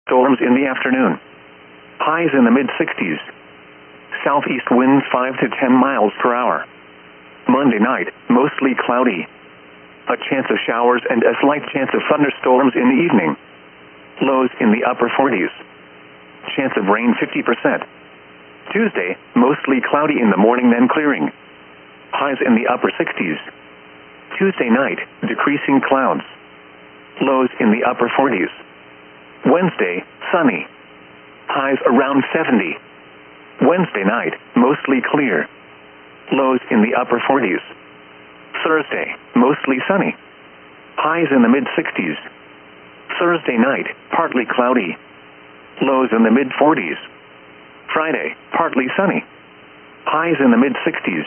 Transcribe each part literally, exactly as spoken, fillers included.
thunderstorms in the afternoon. Highs in the mid-sixties. Southeast winds five to ten miles per hour. Monday night, mostly cloudy. A chance of showers and a slight chance of thunderstorms in the evening. Lows in the upper forties. Chance of rain fifty percent. Tuesday, mostly cloudy in the morning then clearing. Highs in the upper sixties. Tuesday night, decreasing clouds. Lows in the upper forties. Wednesday, sunny. Highs around seventy. Wednesday night, mostly clear. Lows in the upper forties. Thursday, mostly sunny. Highs in the mid-sixties. Thursday night, partly cloudy. Lows in the mid-forties. Friday, partly sunny. Highs in the mid-sixties.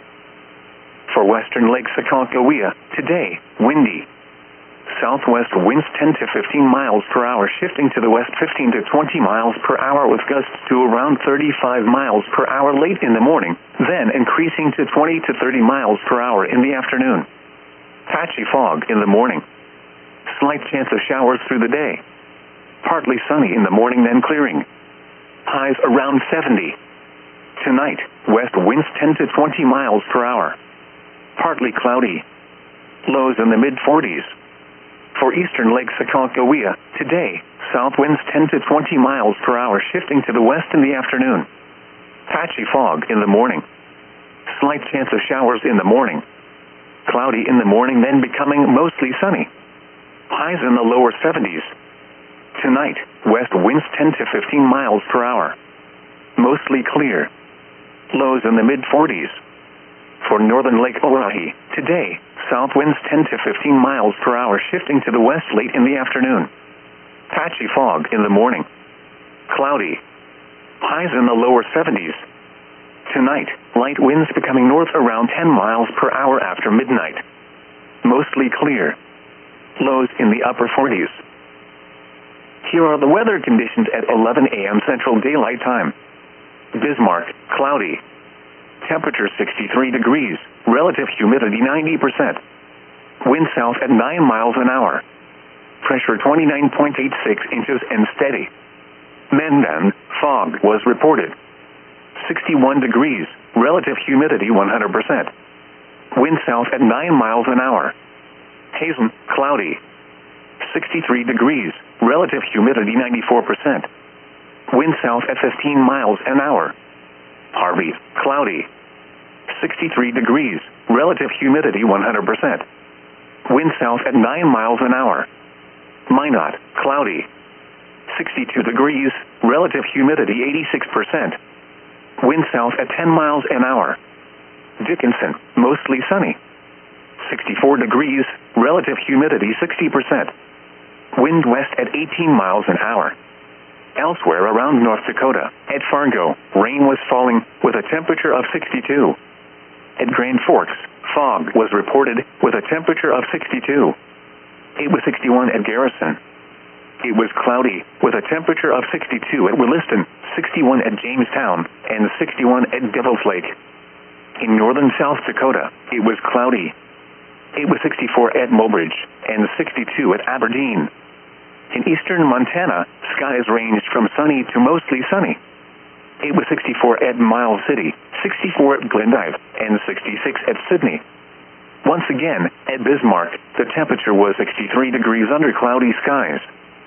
For western Lake Sakakawea, today, windy. Southwest winds ten to fifteen miles per hour, shifting to the west fifteen to twenty miles per hour with gusts to around thirty-five miles per hour late in the morning, then increasing to twenty to thirty miles per hour in the afternoon. Patchy fog in the morning. Slight chance of showers through the day. Partly sunny in the morning then clearing. Highs around seventy. Tonight, west winds ten to twenty miles per hour. Partly cloudy. Lows in the mid-forties. For eastern Lake Sakakawea, today, south winds ten to twenty miles per hour, shifting to the west in the afternoon. Patchy fog in the morning. Slight chance of showers in the morning. Cloudy in the morning then becoming mostly sunny. Highs in the lower seventies. Tonight, west winds ten to fifteen miles per hour. Mostly clear. Lows in the mid-forties. For northern Lake Oahe, today, south winds ten to fifteen miles per hour, shifting to the west late in the afternoon. Patchy fog in the morning. Cloudy. Highs in the lower seventies. Tonight, light winds becoming north around ten miles per hour after midnight. Mostly clear. Lows in the upper forties. Here are the weather conditions at eleven a m Central Daylight Time. Bismarck, cloudy. Temperature sixty-three degrees, relative humidity ninety percent. Wind south at nine miles an hour. Pressure twenty-nine point eight six inches and steady. Mandan, fog was reported. sixty-one degrees, relative humidity one hundred percent. Wind south at nine miles an hour. Hazen, cloudy. sixty-three degrees, relative humidity ninety-four percent. Wind south at fifteen miles an hour. Harvey, cloudy. sixty-three degrees, relative humidity one hundred percent. Wind south at nine miles an hour. Minot, cloudy. sixty-two degrees, relative humidity eighty-six percent. Wind south at ten miles an hour. Dickinson, mostly sunny. sixty-four degrees, relative humidity sixty percent. Wind west at eighteen miles an hour. Elsewhere around North Dakota, at Fargo, rain was falling with a temperature of sixty-two. At Grand Forks, fog was reported with a temperature of sixty-two. It was sixty-one at Garrison. It was cloudy with a temperature of sixty-two at Williston, sixty-one at Jamestown, and sixty-one at Devil's Lake. In northern South Dakota, it was cloudy. It was sixty-four at Mobridge and sixty-two at Aberdeen. In eastern Montana, skies ranged from sunny to mostly sunny. It was sixty-four at Miles City, sixty-four at Glendive, and sixty-six at Sydney. Once again, at Bismarck, the temperature was sixty-three degrees under cloudy skies.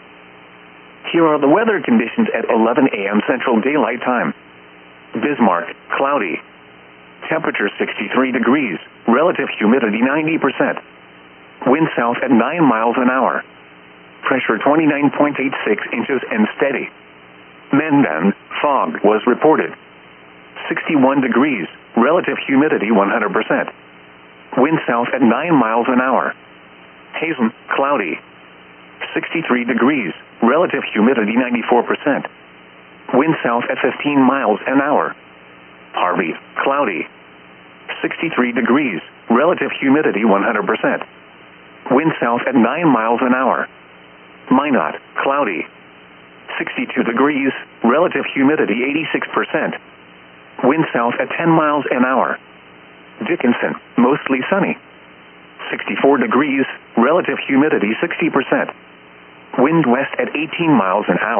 Here are the weather conditions at eleven a m Central Daylight Time. Bismarck, cloudy. Temperature sixty-three degrees, relative humidity ninety percent. Wind south at nine miles an hour. Pressure twenty-nine point eight six inches and steady. Mandan, fog was reported. sixty-one degrees, relative humidity one hundred percent. Wind south at nine miles an hour. Hazen, cloudy. sixty-three degrees, relative humidity ninety-four percent. Wind south at fifteen miles an hour. Harvey, cloudy. sixty-three degrees, relative humidity one hundred percent. Wind south at nine miles an hour. Minot, cloudy. sixty-two degrees, relative humidity eighty-six percent. Wind south at ten miles an hour. Dickinson, mostly sunny. sixty-four degrees, relative humidity sixty percent. Wind west at eighteen miles an hour.